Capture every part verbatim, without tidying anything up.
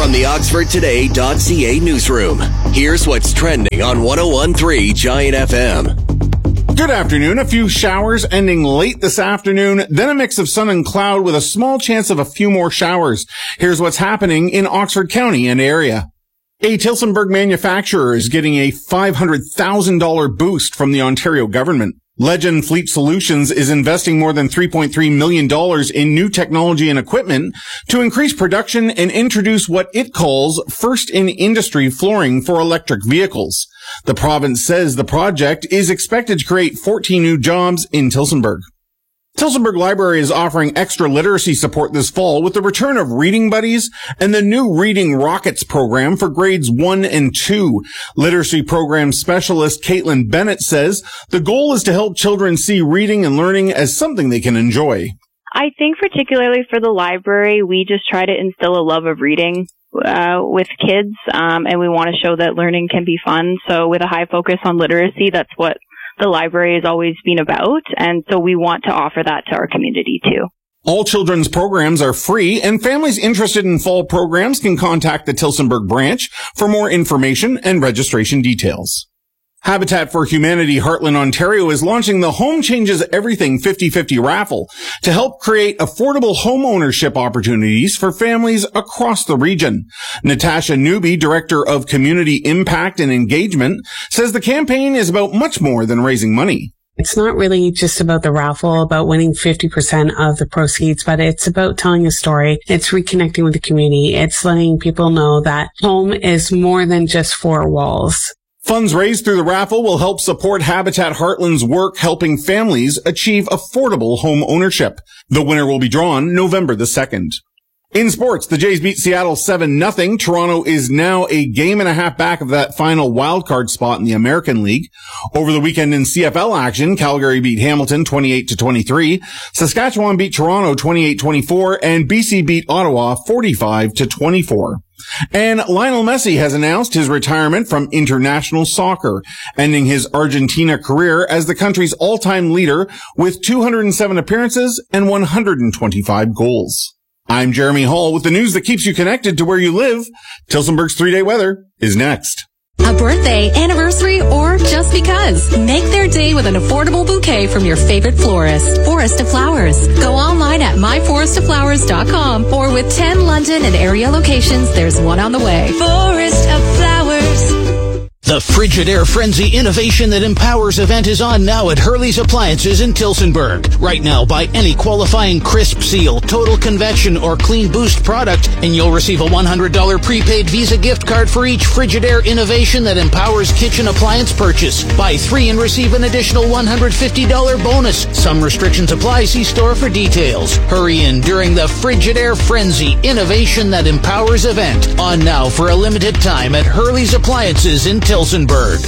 From the Oxford Today dot C A newsroom, here's what's trending on one oh one point three Giant F M. Good afternoon. A few showers ending late this afternoon, then a mix of sun and cloud with a small chance of a few more showers. Here's what's happening in Oxford County and area. A Tillsonburg manufacturer is getting a five hundred thousand dollars boost from the Ontario government. Legend Fleet Solutions is investing more than three point three million dollars in new technology and equipment to increase production and introduce what it calls first-in-industry flooring for electric vehicles. The province says the project is expected to create fourteen new jobs in Tillsonburg. Tillsonburg Library is offering extra literacy support this fall with the return of Reading Buddies and the new Reading Rockets program for grades one and two. Literacy program specialist Caitlin Bennett says the goal is to help children see reading and learning as something they can enjoy. I think particularly for the library, we just try to instill a love of reading uh, with kids, um, and we want to show that learning can be fun. So with a high focus on literacy, that's what the library has always been about, and so we want to offer that to our community too. All children's programs are free, and families interested in fall programs can contact the Tillsonburg branch for more information and registration details. Habitat for Humanity Heartland, Ontario is launching the Home Changes Everything fifty fifty raffle to help create affordable home ownership opportunities for families across the region. Natasha Newby, Director of Community Impact and Engagement, says the campaign is about much more than raising money. It's not really just about the raffle, about winning fifty percent of the proceeds, but it's about telling a story. It's reconnecting with the community. It's letting people know that home is more than just four walls. Funds raised through the raffle will help support Habitat Heartland's work helping families achieve affordable home ownership. The winner will be drawn November the second. In sports, the Jays beat Seattle seven nothing. Toronto is now a game and a half back of that final wildcard spot in the American League. Over the weekend in C F L action, Calgary beat Hamilton twenty-eight to twenty-three. Saskatchewan beat Toronto twenty-eight twenty-four, and B C beat Ottawa forty-five to twenty-four. And Lionel Messi has announced his retirement from international soccer, ending his Argentina career as the country's all-time leader with two hundred seven appearances and one hundred twenty-five goals. I'm Jeremy Hall with the news that keeps you connected to where you live. Tillsonburg's three-day weather is next. A birthday, anniversary, or just because. Make their day with an affordable bouquet from your favorite florist. Forest of Flowers. Go online at my forest of flowers dot com or with ten London and area locations, there's one on the way. Forest of Flowers. The Frigidaire Frenzy innovation that empowers event is on now at Hurley's Appliances in Tillsonburg. Right now, buy any qualifying Crisp Seal, Total Convection, or Clean Boost product, and you'll receive a one hundred dollars prepaid Visa gift card for each Frigidaire innovation that empowers kitchen appliance purchase. Buy three and receive an additional one hundred fifty dollars bonus. Some restrictions apply. See store for details. Hurry in during the Frigidaire Frenzy innovation that empowers event. On now for a limited time at Hurley's Appliances in Tillsonburg. Tillsonburg.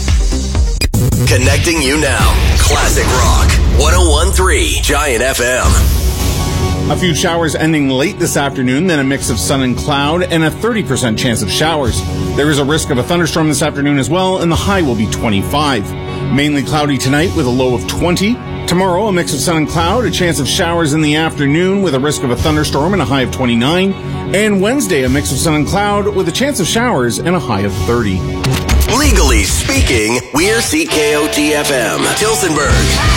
Connecting you now. Classic Rock. one oh one point three Giant F M. A few showers ending late this afternoon, then a mix of sun and cloud, and a thirty percent chance of showers. There is a risk of a thunderstorm this afternoon as well, and the high will be twenty-five. Mainly cloudy tonight with a low of twenty. Tomorrow, a mix of sun and cloud, a chance of showers in the afternoon with a risk of a thunderstorm and a high of twenty-nine. And Wednesday, a mix of sun and cloud with a chance of showers and a high of thirty. Legally speaking, we're C K O T F M, Tillsonburg.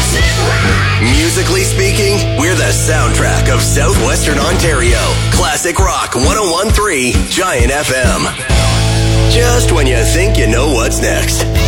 Musically speaking, we're the soundtrack of Southwestern Ontario. Classic Rock one oh one point three Giant F M. Just when you think you know what's next.